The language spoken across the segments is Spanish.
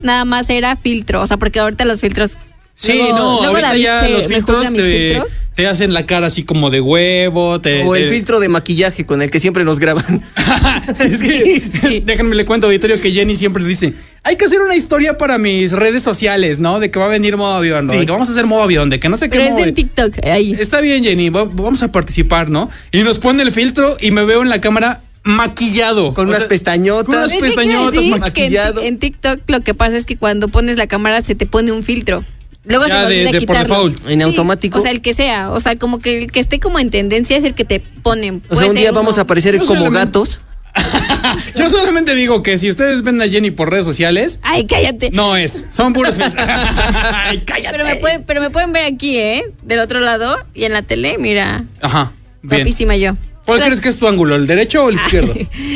nada más era filtro, o sea, porque ahorita los filtros... Sí, luego ahorita David ya los filtros filtros te hacen la cara así como de huevo. O el filtro de maquillaje con el que siempre nos graban. Es que, sí. Déjenme le cuento, auditorio, que Jenny siempre dice, hay que hacer una historia para mis redes sociales, ¿no? De que va a venir modo avión, ¿no? Sí. De que vamos a hacer modo avión, de que no sé qué. Pero es en TikTok, ahí. Está bien, Jenny, vamos a participar, ¿no? Y nos pone el filtro y me veo en la cámara maquillado. Con unas pestañotas. Con unas Es que pestañotas, quiero decir maquillado. que en TikTok lo que pasa es que cuando pones la cámara se te pone un filtro. Luego Ya, se me olvida de por quitarlo. default. En automático. O sea, el que sea. O sea, como que el que esté como en tendencia es el que te ponen. O sea, un día vamos a aparecer Yo como solamente- gatos. Yo solamente digo que si ustedes ven a Jenny por redes sociales, Ay, cállate. no es. Son puros filtros. Ay, cállate. Pero me pueden ver aquí, Del otro lado y en la tele, mira. Ajá. Bien. Guapísima yo. ¿Cuál crees que es tu ángulo? ¿El derecho o el izquierdo?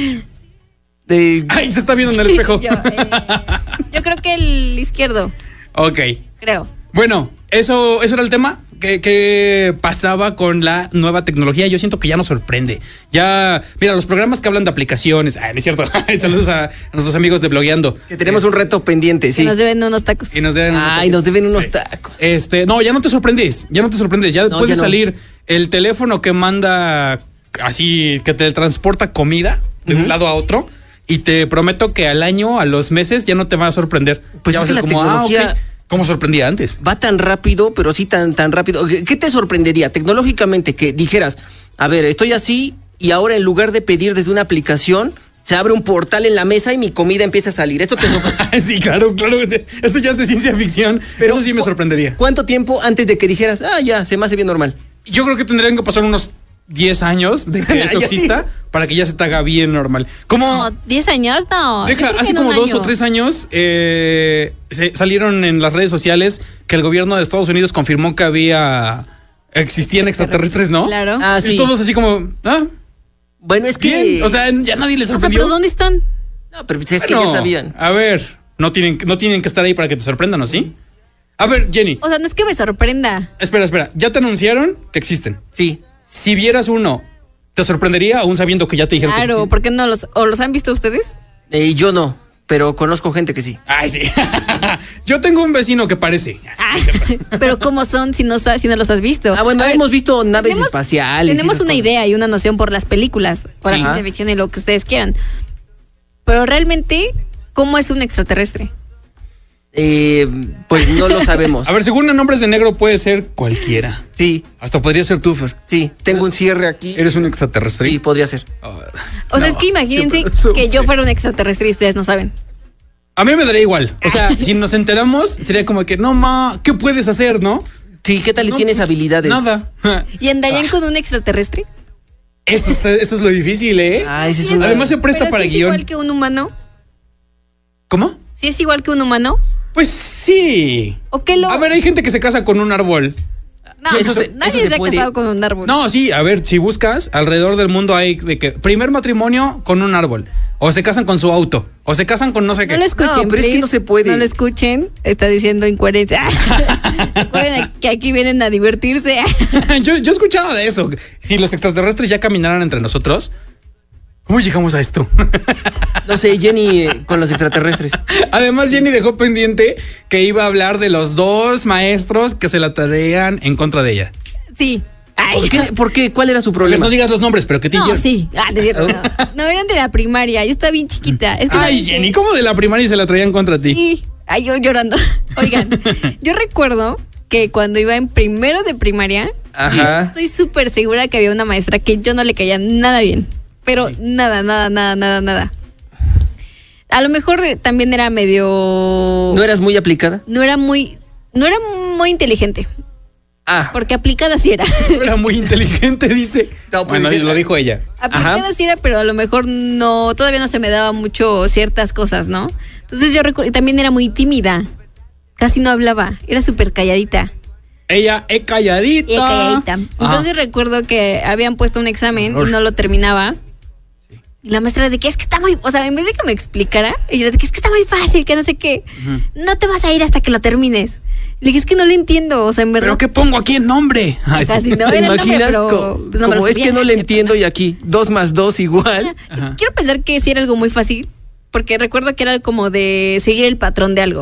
Ay, se está viendo en el espejo. Yo creo que el izquierdo, Ok. creo. Bueno, eso era el tema. ¿Qué pasaba con la nueva tecnología? Yo siento que ya nos sorprende. Ya, mira, los programas que hablan de aplicaciones. No es cierto. Saludos a nuestros amigos de Blogueando. Que tenemos un reto pendiente, Que sí. nos deben unos tacos. Y nos deben Nos deben unos Sí. tacos. No, ya no te sorprendes. Ya puede ya no. salir el teléfono que manda así, que te transporta comida de un lado a otro. Y te prometo que al año, a los meses, ya no te van a sorprender. Pues ya es va a que ser la como, tecnología- ok, ¿cómo sorprendía antes? Va tan rápido, pero sí tan rápido. ¿Qué te sorprendería tecnológicamente que dijeras, a ver, estoy así y ahora en lugar de pedir desde una aplicación, se abre un portal en la mesa y mi comida empieza a salir? Esto te sorprende. Sí, claro. Eso ya es de ciencia ficción. Pero eso sí me sorprendería. ¿Cuánto tiempo antes de que dijeras, ya, se me hace bien normal? Yo creo que tendrían que pasar unos 10 años de que eso Ya exista para que ya se te haga bien normal. Como... No, 10 años, no. Yo creo que Hace en como un 2 año. o 3 años salieron en las redes sociales que el gobierno de Estados Unidos confirmó que existían extraterrestres, ¿no? Claro. Ah, Y sí. todos así como, Bueno, es que... bien. O sea, ya nadie les O sea, sorprendió. pero ¿dónde están? No, pero es que Bueno, ya sabían. A ver, no tienen que estar ahí para que te sorprendan, ¿o sí? A ver, Jenny, O sea, no es que me sorprenda. espera. Ya te anunciaron que existen. Sí. Si vieras uno, ¿te sorprendería aún sabiendo que ya te dijeron que Claro, existen? ¿por qué no los han visto ustedes? Yo no, pero conozco gente que sí. Ay, sí. Yo tengo un vecino que parece. Ah, pero ¿cómo son si no los has visto? Bueno, A ver, hemos visto naves tenemos- espaciales. y Tenemos esas una cosas. idea y una noción por las películas, por la Sí. ciencia ficción y lo que ustedes quieran. Pero realmente, ¿cómo es un extraterrestre? Pues no lo sabemos. A ver, según en Hombres de Negro puede ser cualquiera. Sí, Hasta podría ser tú, Fer. sí. Tengo un cierre aquí. ¿Eres un extraterrestre? Sí, podría ser. O sea, es que imagínense que yo fuera un extraterrestre y ustedes no saben. A mí me daría igual. O sea, si nos enteramos, sería como que, no, ¿qué puedes hacer, no? Sí, ¿qué tal? No, ¿Tienes pues, habilidades? Nada. ¿Y andarían con un extraterrestre? Eso es lo difícil, ¿eh? Ese es Sí, una... Además se presta pero para si es guión. igual que un humano. ¿Cómo? ¿Sí es igual que un humano? Pues sí. ¿O qué lo...? A ver, hay gente que se casa con un árbol. No, Sí, eso nadie se se ha puede. casado con un árbol. No, sí, a ver, si buscas, alrededor del mundo hay de que primer matrimonio con un árbol. O se casan con su auto. O se casan con no sé qué. No lo escuchen, No, pero es que please. no se puede. No lo escuchen, está diciendo incoherencia. Recuerden que aquí vienen a divertirse. yo he escuchado de eso. Si los extraterrestres ya caminaran entre nosotros, ¿cómo llegamos a esto? No sé, Jenny con los extraterrestres. Además, Jenny dejó pendiente que iba a hablar de los 2 maestros que se la tarean en contra de ella. Sí. Ay, ¿Por qué? ¿Cuál era su problema? No digas los nombres, pero ¿qué te no, hicieron? sí. No es cierto, no. No, eran de la primaria. Yo estaba bien chiquita. Es que Ay, ¿saben qué? Jenny, ¿cómo de la primaria se la traían contra ti? Sí. Ay, yo llorando. Oigan, yo recuerdo que cuando iba en primero de primaria, Ajá. estoy súper segura que había una maestra que yo no le caía nada bien. Pero nada. A lo mejor también era medio... ¿No eras muy aplicada? No era muy inteligente. Porque aplicada sí era. Era muy inteligente, dice. No, pues, bueno, sí. lo dijo ella. Aplicada sí era, pero a lo mejor no, todavía no se me daba mucho ciertas cosas, ¿no? Entonces yo recuerdo, también era muy tímida. Casi no hablaba, era súper calladita. Ella es calladita. Y calladita. Entonces recuerdo que habían puesto un examen y no lo terminaba. Y la maestra de que es que está muy, o sea, en vez de que me explicara, ella de que es que está muy fácil, que no sé qué, no te vas a ir hasta que lo termines. Le dije, es que no lo entiendo, o sea, en verdad. ¿Pero qué pongo aquí en nombre? Ay, sí. Casi no ¿Te era el nombre, imaginas? pero pues, no me lo Como es sabía, que no le sepa. entiendo y aquí 2 más 2 igual. Quiero pensar que sí era algo muy fácil, porque recuerdo que era como de seguir el patrón de algo.